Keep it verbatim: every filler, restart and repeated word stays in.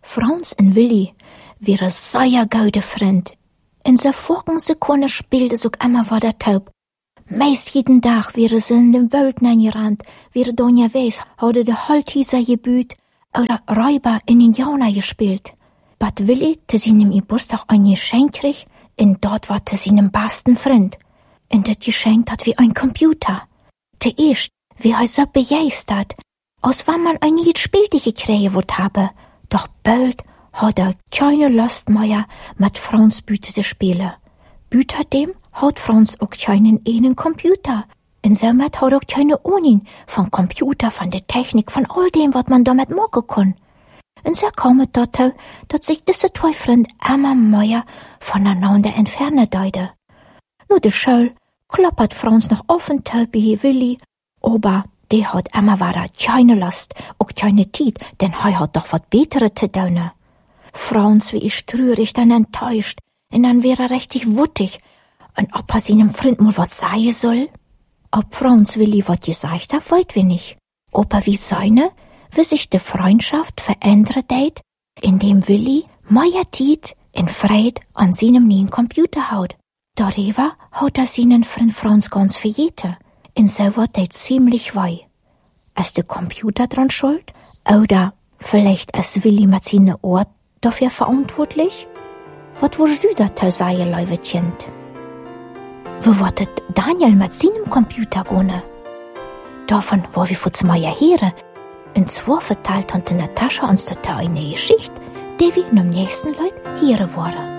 Frans en Willy wäre sehr gute Freund. In so folgenden Sekunden spielte sich immer wieder taub. Meist jeden Tag wäre sie in den Wald reingerannt, wäre Donja Weiß, hatte die Holthieser gebüht oder Räuber in Indianer gespielt. Bat Willy zu seinem Geburtstag ein Geschenk krieg, und dort war zu seinem besten Freund. Und das Geschenk hat wie ein Computer. Zuerst, wie er so begeistert, als wenn man ein neues Spielte gekriegt wird habe. Doch bald hat er keine Lust mehr, mit Frans Büte zu spielen. Büterdem hat Frans auch keinen einen Computer. Und somit hat er auch keine Ahnung von Computer, von der Technik, von all dem, was man damit machen kann. Und so kam es dazu, dass sich diese zwei Freunde immer mehr voneinander entfernen deuten. Nur die Schule klappert Frans noch offen wie Willy, aber die hat immer wieder keine Lust, auch keine Zeit, denn er hat doch was Besseres zu tun. Frans wie ich traurig dann enttäuscht, und dann wäre er richtig wuttig, und ob er seinem Freund mal was sagen soll? Ob Frans Willy was gesagt hat, weiß wir nicht. Aber wie seine, wie sich die Freundschaft verändert hat, indem Willy mehr Zeit in Freude an seinem neuen Computer hat. Darüber hat er seinen Freund Frans ganz vergessen. Und so wird er ziemlich weh. Ist der Computer dran schuld? Oder vielleicht ist Willy mit seinem Ort dafür verantwortlich? Was würdest du dazu sagen, liebe Kind? Wo wird Daniel mit seinem Computer gehen? Davon, wo wir vor zwei Jahren hören. Und zwar verteilt Tante Natascha uns dazu eine Geschichte, die wir im nächsten Leut hören wollen.